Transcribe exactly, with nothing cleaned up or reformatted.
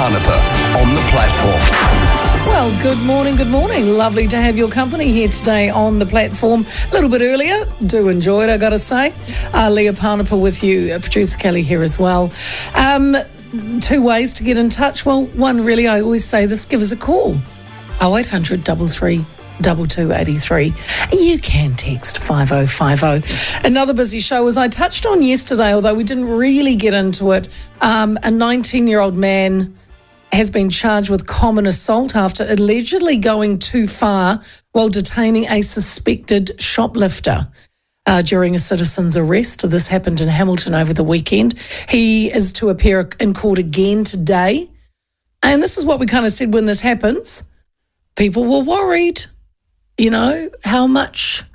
Parnapa on the platform. Well, good morning, good morning. Lovely to have your company here today on the platform. A little bit earlier. Do enjoy it, I got to say. Uh, Leah Parnapa with you, uh, producer Kelly here as well. Um, two ways to get in touch. Well, one, really, I always say this, give us a call. oh eight hundred, three three, two two eight three. You can text five oh five oh. Another busy show, as I touched on yesterday, although we didn't really get into it, um, a nineteen-year-old man has been charged with common assault after allegedly going too far while detaining a suspected shoplifter uh, during a citizen's arrest. This happened in Hamilton over the weekend. He is to appear in court again today. And this is what we kind of said when this happens. People were worried, you know, how much